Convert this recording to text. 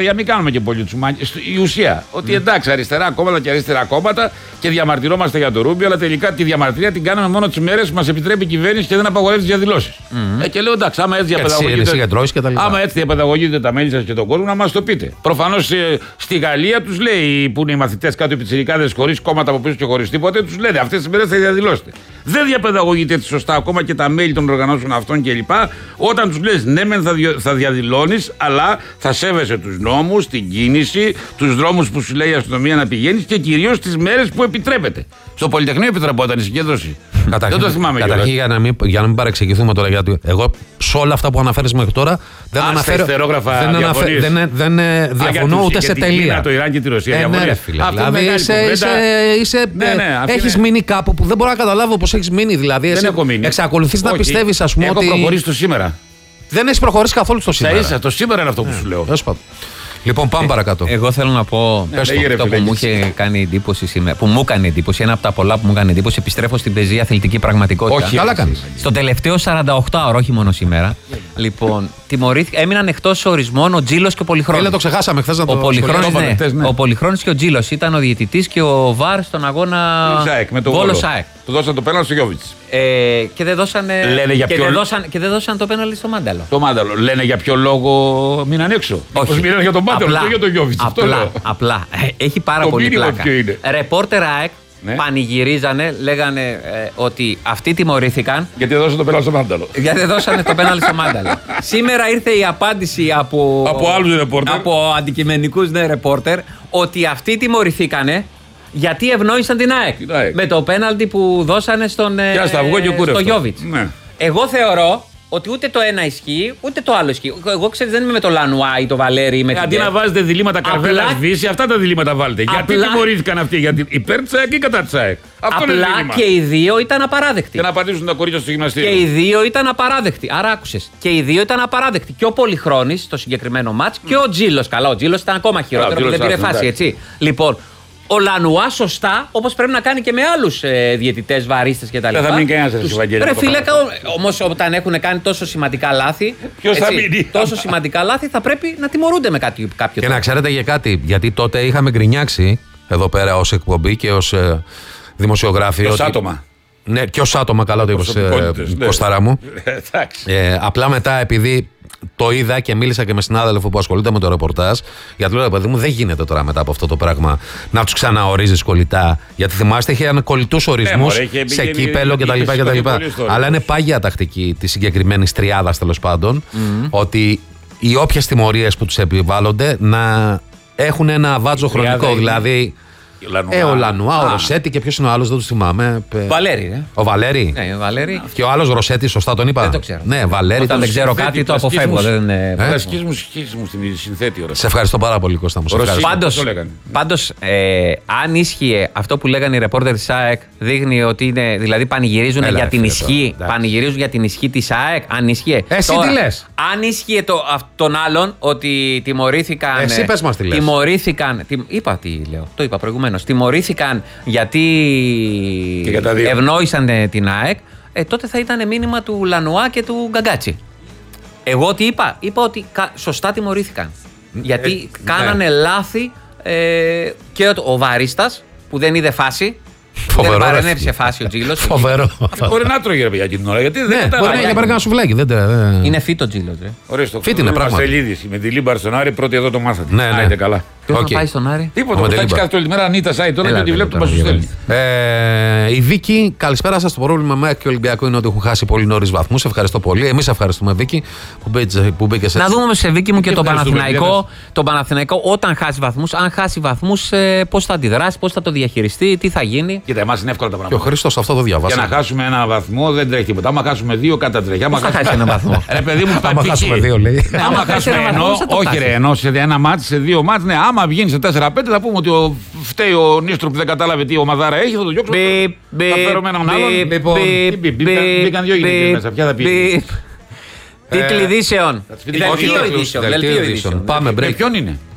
Για μην κάνουμε και πολύ τσουμάνι. Η ουσία. Ότι εντάξει, αριστερά κόμματα και αριστερά κόμματα και διαμαρτυρόμαστε για το Ρούμπιο, αλλά τελικά τη διαμαρτυρία την κάναμε μόνο τις ημέρες που μας επιτρέπει η κυβέρνηση και δεν απαγορεύει τις διαδηλώσεις. Και λέω εντάξει, άμα έτσι διαπαιδαγωγείτε τα μέλη σας και τον κόσμο, να μας το πείτε. Προφανώς στη Γαλλία τους λέει που είναι οι μαθητές κάτω οι πιτσιρικάδες χωρίς κόμματα από πίσω και χωρίς τίποτε, τους λένε αυτές τις ημέρες θα διαδηλώσετε. Δεν διαπαιδαγωγείτε έτσι σωστά ακόμα και τα μέλη των οργανώσεων αυτών κλπ. Όταν τους λες ναι, μεν θα διαδηλώνεις, αλλά θα σέβεσαι τους νόμους, την κίνηση, τους δρόμους που σου λέει η αστυνομία να πηγαίνεις και κυρίως τις μέρες που επιτρέπεται. Στο Πολυτεχνείο επιτρεπόταν η συγκέντρωση. Δεν το θυμάμαι. Καταρχήν, για να μην παρεξηγηθούμε τώρα, γιατί εγώ σε όλα αυτά που αναφέρεις μέχρι τώρα δεν αναφέρω. Δεν διαφωνώ ούτε σε τελεία. Το Ιράν και τη Ρωσία. Δηλαδή έχεις μείνει κάπου που δεν μπορώ να καταλάβω πώς έχεις μείνει. Δηλαδή εξακολουθείς να πιστεύεις, ας πούμε, ότι. Έχω προχωρήσει το σήμερα. Δεν έχεις προχωρήσει καθόλου στο σήμερα. Το σήμερα είναι αυτό που σου λέω. Λοιπόν, πάμε παρακάτω. Εγώ θέλω να πω αυτό που μου είχε κάνει εντύπωση σήμερα. Που μου έκανε εντύπωση, ένα από τα πολλά που μου έκανε εντύπωση. Επιστρέφω στην πεζή αθλητική πραγματικότητα. Όχι, καλά κάνεις. Στο τελευταίο 48ωρο, όχι μόνο σήμερα. Λοιπόν, έμειναν εκτός ορισμών ο Τζίλος και ο Πολυχρόνης. Το ξεχάσαμε χθες να το πούμε. Ο Πολυχρόνης και ο Τζίλος ήταν ο διαιτητής και ο ΒΑΡ στον αγώνα Βόλο ΣΑΕΚ. Του δώσαν το πέναλτι στο Γιόβιτς. Και δεν δώσαν το πέναλτι στο Μάνταλο. Το Μάνταλο. Λένε για ποιο λόγο μείναν έξω. Όχι. Μείναν για τον Μάνταλο, όχι για τον Γιόβιτς. Απλά. Έχει πάρα πολύ πλάκα. Ρεπόρτερ ΑΕΚ πανηγυρίζανε, λέγανε ότι αυτοί τιμωρήθηκαν. Γιατί δώσαν το πέναλτι στο Μάνταλο. Γιατί δώσανε το πέναλτι στο Μάνταλο. Σήμερα ήρθε η απάντηση από άλλους ρεπόρτερ. Από αντικειμενικούς ρεπόρτερ ότι αυτοί τιμωρηθήκανε. Γιατί ευνόησαν την ΑΕΚ. Με το πέναλτι που δώσανε στον Γιόβιτς. Ναι. Εγώ θεωρώ ότι ούτε το ένα ισχύει, ούτε το άλλο ισχύει. Εγώ ξέρεις, δεν είμαι με το Λανουά ή το Βαλέρι ή με την. Αντί να βάζετε διλήμματα καρβέλα σβήσει, αυτά τα διλήμματα βάλτε. Γιατί τιμωρήθηκαν αυτοί, γιατί υπέρ της ΑΕΚ ή κατά της ΑΕΚ. Απλά και οι δύο ήταν απαράδεκτοι. Και να πατήσουν τα κορίτσια στο γυμναστήριο. Και οι δύο ήταν απαράδεκτοι. Άρα άκουσες. Και οι δύο ήταν απαράδεκτοι. Και ο Πολυχρόνης στο συγκεκριμένο μάτς και ο Τζίλος. Καλά, ο Τζίλος ήταν ακόμα χειρότερο, δεν πήρε φάση, έτσι. Λοιπόν. Ο Λανουά σωστά, όπως πρέπει να κάνει και με άλλους διαιτητές, βαρίστες κτλ. Δεν θα μείνει κανένας έτσι, Βαγγέλη. Ρε φίλε, όμως όταν έχουν κάνει τόσο σημαντικά λάθη. Ποιος θα μείνει. Τόσο σημαντικά λάθη θα πρέπει να τιμωρούνται με κάποιο τρόπο. Και να ξέρετε για κάτι, γιατί τότε είχαμε γκρινιάξει εδώ πέρα ως εκπομπή και ως δημοσιογράφοι. Ως άτομα. Ναι, και ως άτομα, καλά το είπες, Κωστάρα μου. Απλά μετά, επειδή το είδα και μίλησα και με συνάδελφο που ασχολείται με το ρεπορτάζ, γιατί λέω, παιδί μου, δεν γίνεται τώρα μετά από αυτό το πράγμα να τους ξαναορίζεις κολλητά. Γιατί θυμάστε, είχε κολλητούς ορισμούς σε κύπελο κτλ. Αλλά είναι πάγια τακτική της συγκεκριμένης τριάδας, τέλος πάντων, ότι οι όποιες τιμωρίες που τους επιβάλλονται να έχουν ένα βάτζο χρονικό. Δηλαδή. Ο Λανουά, ο Ρωσέτη και ποιος είναι ο άλλος, δεν τους θυμάμαι. Βαλέρη, Ο Βαλέρη. Ναι, ο Βαλέρη. Και ο άλλος Ρωσέτη, σωστά τον είπα. Δεν το ξέρω. Ναι, Βαλέρη. Όταν δεν ξέρω κάτι, το αποφεύγω. Σκύς μου στην συνθέτη ώρα. Σε ευχαριστώ πάρα πολύ, Κώστα μου. Πάντως, αν ίσχυε αυτό που λέγανε οι ρεπόρτερ της ΑΕΚ, δείχνει ότι είναι. Δηλαδή πανηγυρίζουν για την ισχύ. Πανηγυρίζουν για την ισχύ της ΑΕΚ. Αν ίσχυε. Εσύ τι λες. Αν ίσχυε τον άλλον ότι τιμωρήθηκαν. Εσύ πες μας τι λες. Τιμωρήθηκαν. Είπα τι λέω. Το είπα προηγουμένως. Τιμωρήθηκαν γιατί ευνόησαν την ΑΕΚ, τότε θα ήταν μήνυμα του Λανουά και του Γκαγκάτσι. Εγώ τι είπα, ότι σωστά τιμωρήθηκαν. Γιατί κάνανε λάθη και ο Βαρίστας που δεν είδε φάση. Δεν παρενέβησε φάση ο Τζίλος. Φοβερό. Μπορεί να τρώγε για την ώρα. Γιατί δεν μπορεί να πάρει ένα σουβλάκι. Είναι φίτο Τζίλος. Φίτ είναι πράγμα. Με τη Λίμπαρ στον Άρη, πρώτη εδώ το μάθατε. Ναι, καλά. Ποιος να πάει στον Άρη. Τίποτα. Θα έχεις κάθε όλη τη μέρα Ανίτα Σάι τώρα και τη βλέπω που μας στέλνει. Η Βίκη, καλησπέρα σας. Το πρόβλημα με και Ολυμπιακό είναι ότι έχουν χάσει πολύ νωρίς βαθμούς. Ευχαριστώ πολύ. Εμείς ευχαριστούμε, Βίκη, που μπήκε σε. Να δούμε σε Βίκη μου και το Παναθηναϊκό. Το Παναθηναϊκό όταν χάσει βαθμούς, αν χάσει βαθμούς, πώς θα αντιδράσει, πώς θα το διαχειριστεί, τι θα γίνει. Κοίτα, εμάς είναι εύκολα τα πράγματα. Και ο Χρήστος αυτό το διαβάσει. Για να χάσουμε ένα βαθμό δεν τρέχει τίποτα. Άμα χάσουμε δύο, κατατρέχει. Άμα χάσει ένα βαθμό. Ρε παιδί μου, άμα χάσουμε δύο, λέει. Άμα χάσουμε όχι ρε, ενώ σε ένα μάτι, σε δύο μάτς, ναι, άμα βγαίνει σε 4-5 θα πούμε ότι φταίει ο Νίστρο που δεν κατάλαβε τι ομαδάρα έχει, θα το διώξουμε. Θα φέρουμε έναν άλλον. Μπήκαν δυο γυναίκες μέσα, ποια θα πει. Τίτλοι ειδήσεων. Δελτίο ειδήσεων. Πάμε, ποιον είναι.